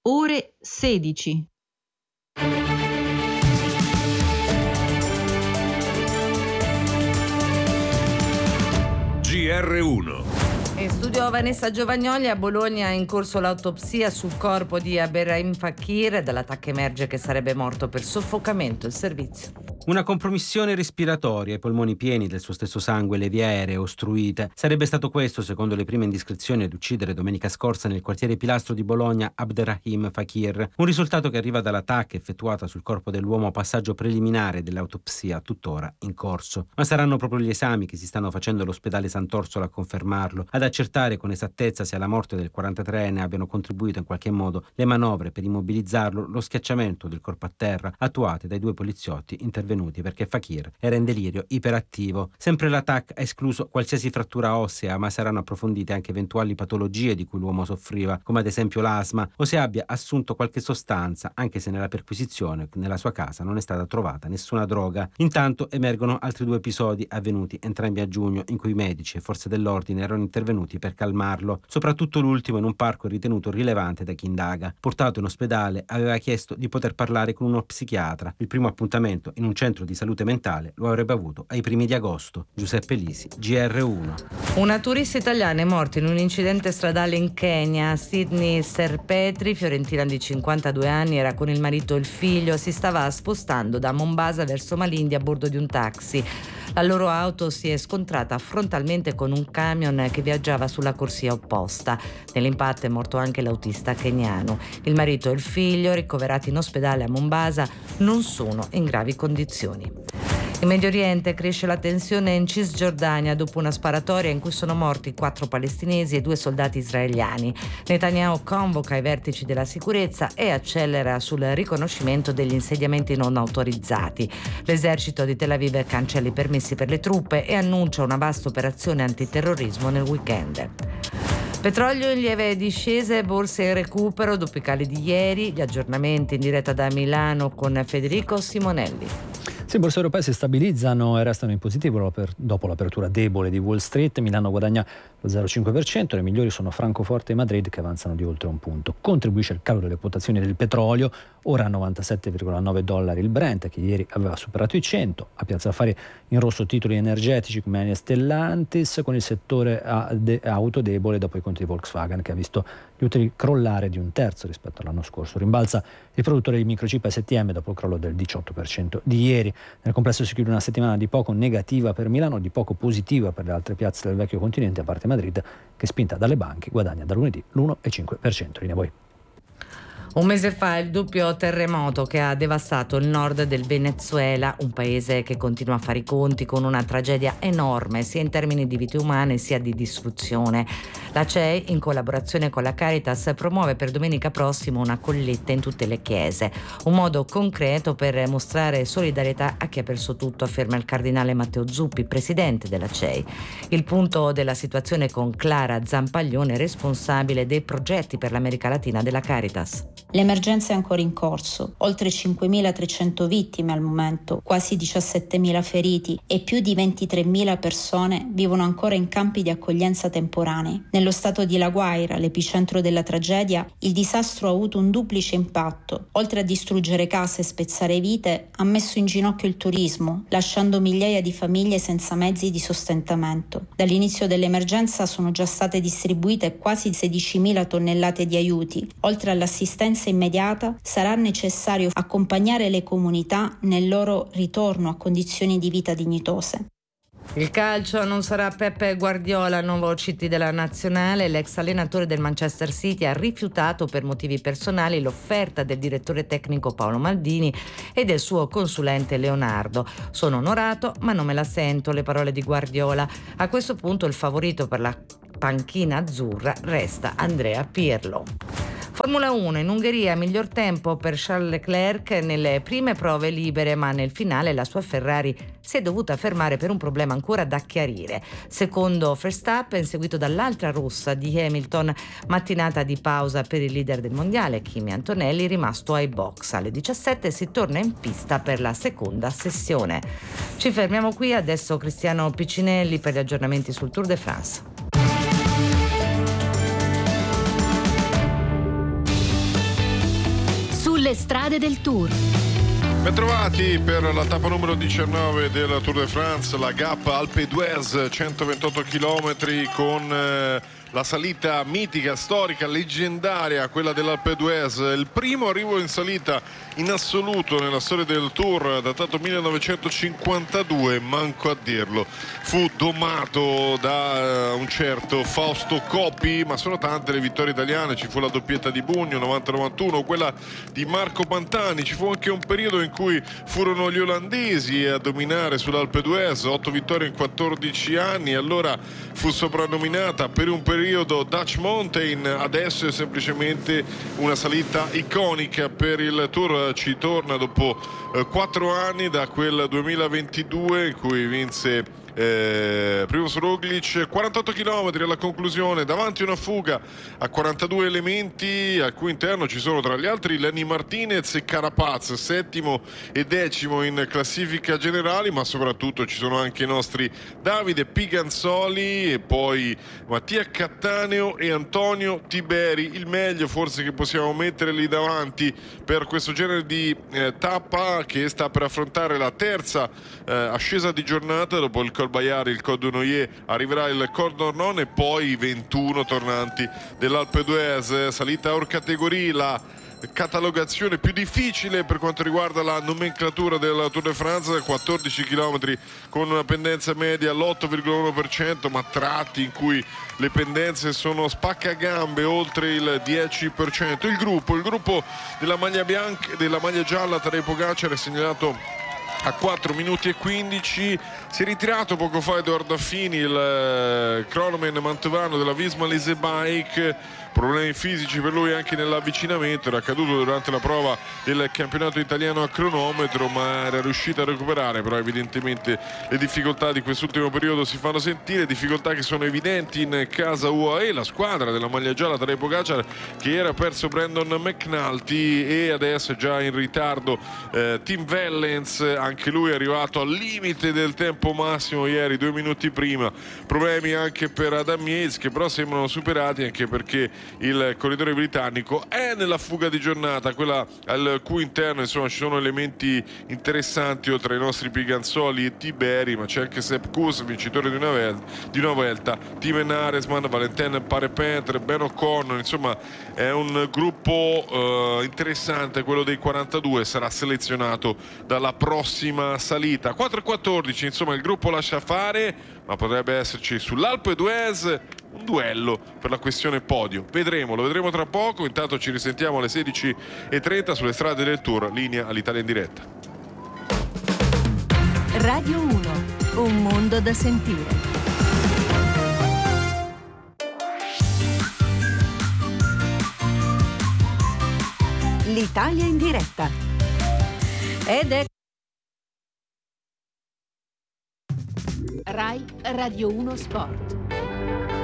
ore 16. GR1. In studio Vanessa Giovagnoli. A Bologna è in corso l'autopsia sul corpo di Abderrahim Fakir. Dall'attacco emerge che sarebbe morto per soffocamento. Il servizio. Una compromissione respiratoria, i polmoni pieni del suo stesso sangue, le vie aeree ostruite. Sarebbe stato questo, secondo le prime indiscrezioni, ad uccidere domenica scorsa nel quartiere Pilastro di Bologna Abderrahim Fakir. Un risultato che arriva dall'attacco effettuata sul corpo dell'uomo a passaggio preliminare dell'autopsia, tuttora in corso. Ma saranno proprio gli esami che si stanno facendo all'ospedale Sant'Orsola a confermarlo, ad accertare con esattezza se alla morte del 43enne abbiano contribuito in qualche modo le manovre per immobilizzarlo, lo schiacciamento del corpo a terra attuate dai due poliziotti intervenuti perché Fakir era in delirio iperattivo. Sempre l'attacco ha escluso qualsiasi frattura ossea, ma saranno approfondite anche eventuali patologie di cui l'uomo soffriva, come ad esempio l'asma, o se abbia assunto qualche sostanza, anche se nella perquisizione nella sua casa non è stata trovata nessuna droga. Intanto emergono altri due episodi avvenuti entrambi a giugno, in cui medici e forze dell'ordine erano intervenuti per calmarlo, soprattutto l'ultimo in un parco ritenuto rilevante da chi indaga. Portato in ospedale, aveva chiesto di poter parlare con uno psichiatra. Il primo appuntamento in un centro di salute mentale lo avrebbe avuto ai primi di agosto. Giuseppe Lisi, GR1. Una turista italiana è morta in un incidente stradale in Kenya. Sydney Serpetri, fiorentina di 52 anni, era con il marito e il figlio. Si stava spostando da Mombasa verso Malindi a bordo di un taxi. La loro auto si è scontrata frontalmente con un camion che viaggiava sulla corsia opposta. Nell'impatto è morto anche l'autista keniano. Il marito e il figlio, ricoverati in ospedale a Mombasa, non sono in gravi condizioni. In Medio Oriente cresce la tensione in Cisgiordania dopo una sparatoria in cui sono morti 4 palestinesi e 2 soldati israeliani. Netanyahu convoca i vertici della sicurezza e accelera sul riconoscimento degli insediamenti non autorizzati. L'esercito di Tel Aviv cancella i permessi per le truppe e annuncia una vasta operazione antiterrorismo nel weekend. Petrolio in lieve discesa, borse in recupero dopo i cali di ieri. Gli aggiornamenti in diretta da Milano con Federico Simonelli. Sì, le borse europee si stabilizzano e restano in positivo dopo l'apertura debole di Wall Street. Milano guadagna lo 0,5%, le migliori sono Francoforte e Madrid che avanzano di oltre un punto. Contribuisce il calo delle quotazioni del petrolio, ora a $97,9 il Brent, che ieri aveva superato i 100. A Piazza Affari in rosso titoli energetici come Eni e Stellantis, con il settore auto debole dopo i conti di Volkswagen, che ha visto gli utili crollare di 1/3 rispetto all'anno scorso. Rimbalza il produttore di microchip STM dopo il crollo del 18% di ieri. Nel complesso si chiude una settimana di poco negativa per Milano, di poco positiva per le altre piazze del vecchio continente, a parte Madrid, che spinta dalle banche guadagna da lunedì l'1,5%. Linea voi. Un mese fa il doppio terremoto che ha devastato il nord del Venezuela, un paese che continua a fare i conti con una tragedia enorme sia in termini di vite umane sia di distruzione. La CEI, in collaborazione con la Caritas, promuove per domenica prossima una colletta in tutte le chiese, un modo concreto per mostrare solidarietà a chi ha perso tutto, afferma il cardinale Matteo Zuppi, presidente della CEI. Il punto della situazione con Clara Zampaglione, responsabile dei progetti per l'America Latina della Caritas. L'emergenza è ancora in corso, oltre 5.300 vittime al momento, quasi 17.000 feriti e più di 23.000 persone vivono ancora in campi di accoglienza temporanei. Nello stato di La Guaira, l'epicentro della tragedia, il disastro ha avuto un duplice impatto. Oltre a distruggere case e spezzare vite, ha messo in ginocchio il turismo, lasciando migliaia di famiglie senza mezzi di sostentamento. Dall'inizio dell'emergenza sono già state distribuite quasi 16.000 tonnellate di aiuti. Oltre all'assistenza immediata, sarà necessario accompagnare le comunità nel loro ritorno a condizioni di vita dignitose. Il calcio non sarà Peppe Guardiola, nuovo CT della nazionale. L'ex allenatore del Manchester City ha rifiutato per motivi personali l'offerta del direttore tecnico Paolo Maldini e del suo consulente Leonardo. Sono onorato, ma non me la sento, le parole di Guardiola. A questo punto il favorito per la panchina azzurra resta Andrea Pirlo. Formula 1 in Ungheria, miglior tempo per Charles Leclerc nelle prime prove libere, ma nel finale la sua Ferrari si è dovuta fermare per un problema ancora da chiarire. Secondo Verstappen, seguito dall'altra rossa di Hamilton, mattinata di pausa per il leader del mondiale Kimi Antonelli, rimasto ai box. Alle 17 si torna in pista per la seconda sessione. Ci fermiamo qui, adesso Cristiano Piccinelli per gli aggiornamenti sul Tour de France. Le strade del Tour. Bentrovati per la tappa numero 19 del Tour de France, la Gap Alpe d'Huez, 128 km con la salita mitica, storica, leggendaria, quella dell'Alpe d'Huez, il primo arrivo in salita in assoluto nella storia del Tour, datato 1952, manco a dirlo. Fu domato da un certo Fausto Coppi, ma sono tante le vittorie italiane, ci fu la doppietta di Bugno 90-91, quella di Marco Pantani, ci fu anche un periodo in cui furono gli olandesi a dominare sull'Alpe d'Huez, 8 vittorie in 14 anni, allora fu soprannominata per un periodo Dutch Mountain, adesso è semplicemente una salita iconica per il Tour. Ci torna dopo 4 anni da quel 2022 in cui vinse Primož Roglič, 48 km alla conclusione, davanti una fuga a 42 elementi al cui interno ci sono tra gli altri Lenny Martinez e Carapaz, settimo e decimo in classifica generali, ma soprattutto ci sono anche i nostri Davide Piganzoli e poi Mattia Cattaneo e Antonio Tiberi, il meglio forse che possiamo mettere lì davanti per questo genere di tappa che sta per affrontare la terza ascesa di giornata. Dopo il Col Bayard, il Col du Noyer, arriverà il Col d'Ornon e poi i 21 tornanti dell'Alpe d'Huez, salita or categorie, la catalogazione più difficile per quanto riguarda la nomenclatura della Tour de France, 14 km con una pendenza media all'8,1%, ma tratti in cui le pendenze sono spaccagambe oltre il 10%. Il gruppo della maglia bianca, della maglia gialla, Tadej Pogačar, è segnalato a 4 minuti e 15, si è ritirato poco fa Edoardo Affini, il cronoman mantovano della Visma Lease Bike, problemi fisici per lui anche nell'avvicinamento, era caduto durante la prova del campionato italiano a cronometro ma era riuscito a recuperare, però evidentemente le difficoltà di quest'ultimo periodo si fanno sentire, difficoltà che sono evidenti in casa UAE, la squadra della maglia gialla Tadej Pogačar che era perso Brandon McNulty e adesso è già in ritardo Tim Wellens, anche lui è arrivato al limite del tempo massimo ieri, 2 minuti prima, problemi anche per Adam Yates che però sembrano superati anche perché il corridore britannico è nella fuga di giornata, quella al cui interno insomma ci sono elementi interessanti oltre ai nostri Piganzoli e Tiberi, ma c'è anche Sepp Kuss, vincitore di una Vuelta, Timen Aresman, Valentin Parepintre, Ben O'Connor, insomma è un gruppo interessante quello dei 42, sarà selezionato dalla prossima salita. 4:14, insomma il gruppo lascia fare, ma potrebbe esserci sull'Alpe d'Huez un duello per la questione podio, lo vedremo tra poco. Intanto ci risentiamo alle 16:30 sulle strade del Tour, linea all'Italia in diretta. Radio 1, un mondo da sentire. L'Italia in diretta. Ed è Rai Radio 1 Sport.